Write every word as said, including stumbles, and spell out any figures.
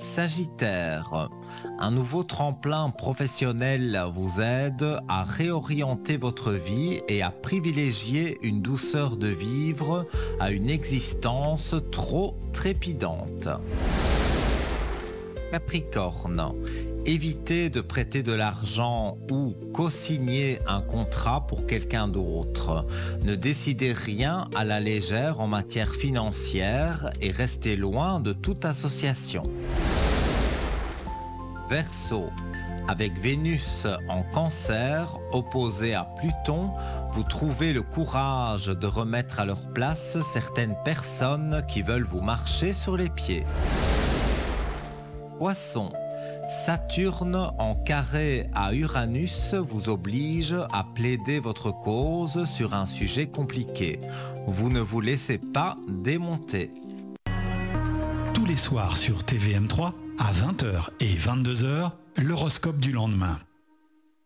Sagittaire, un nouveau tremplin professionnel vous aide à réorienter votre vie et à privilégier une douceur de vivre à une existence trop trépidante. Capricorne, évitez de prêter de l'argent ou co-signer un contrat pour quelqu'un d'autre. Ne décidez rien à la légère en matière financière et restez loin de toute association. Verseau, avec Vénus en Cancer, opposée à Pluton, vous trouvez le courage de remettre à leur place certaines personnes qui veulent vous marcher sur les pieds. Poisson, Saturne en carré à Uranus vous oblige à plaider votre cause sur un sujet compliqué. Vous ne vous laissez pas démonter. Tous les soirs sur T V M trois, à vingt heures et vingt-deux heures, l'horoscope du lendemain.